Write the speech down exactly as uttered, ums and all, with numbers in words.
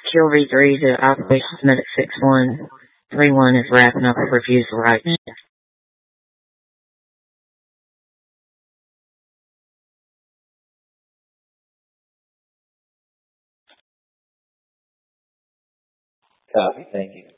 Q V three to Operations Medic six one three one is wrapping up a refusal right now. Copy. Thank you.